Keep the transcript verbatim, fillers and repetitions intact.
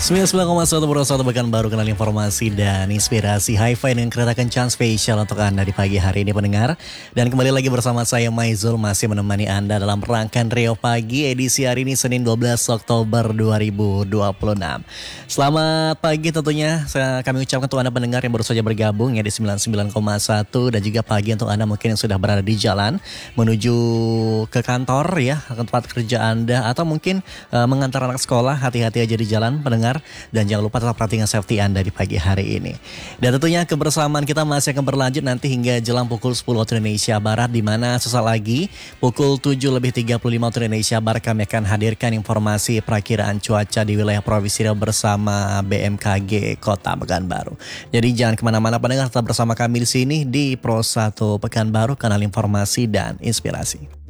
sembilan puluh sembilan koma satu Pro satu Pekan Baru, kenal informasi dan inspirasi Hi-Fi dengan kereta kencan spesial untuk Anda di pagi hari ini pendengar. Dan kembali lagi bersama saya Maizul masih menemani Anda dalam rangkaian Rio Pagi edisi hari ini Senin dua belas Oktober dua ribu dua puluh enam. Selamat pagi tentunya saya, kami ucapkan untuk Anda pendengar yang baru saja bergabung ya di sembilan puluh sembilan koma satu dan juga pagi untuk Anda mungkin yang sudah berada di jalan menuju ke kantor ya, ke tempat kerja Anda atau mungkin uh, mengantar anak sekolah. Hati-hati aja di jalan pendengar. Dan jangan lupa tetap perhatikan safety Anda di pagi hari ini. Dan tentunya kebersamaan kita masih akan berlanjut nanti hingga jelang pukul sepuluh waktu Indonesia Barat, di mana sesaat lagi pukul tujuh lebih tiga puluh lima waktu Indonesia Barat kami akan hadirkan informasi perakiraan cuaca di wilayah Provinsi Riau bersama B M K G Kota Pekanbaru. Jadi jangan kemana-mana pendengar, tetap bersama kami di sini di Pro satu Pekanbaru, kanal informasi dan inspirasi.